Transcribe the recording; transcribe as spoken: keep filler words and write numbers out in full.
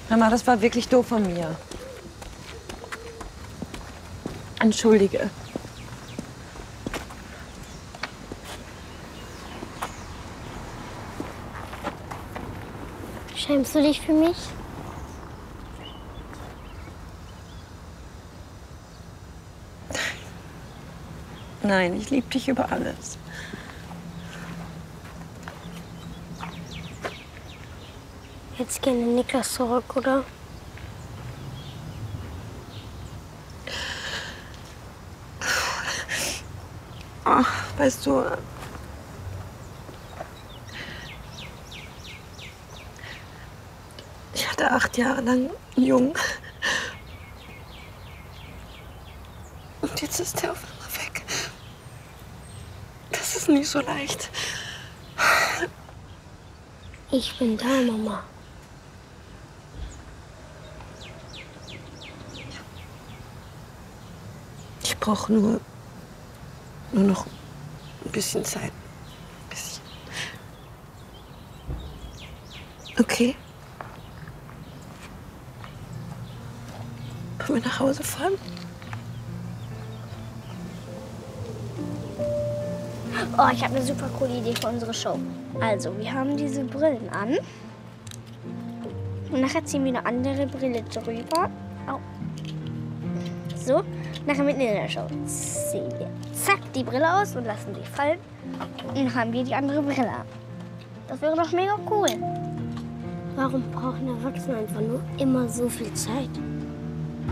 Mama, das war wirklich doof von mir. Entschuldige. Schämst du dich für mich? Nein, ich liebe dich über alles. Jetzt gerne Niklas zurück, oder? Ach, weißt du, ich hatte acht Jahre lang einen Jungen. Und jetzt ist der auf einmal weg. Das ist nicht so leicht. Ich bin da, Mama. Ich brauche nur, nur noch ein bisschen Zeit. Ein bisschen. Okay. Wollen wir nach Hause fahren? Oh, ich habe eine super coole Idee für unsere Show. Also, wir haben diese Brillen an. Und nachher ziehen wir eine andere Brille drüber. Au. So, nachher mitten in der Show ziehen wir zack die Brille aus und lassen sie fallen. Und dann haben wir die andere Brille an. Das wäre doch mega cool. Warum brauchen Erwachsene einfach nur immer so viel Zeit?